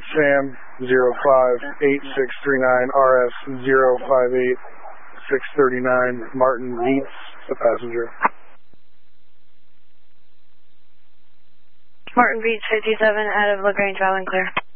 Sam 058639 RS 058639 Martin Dietz, the passenger. Martin Beach 57 out of LaGrange, Valley, clear.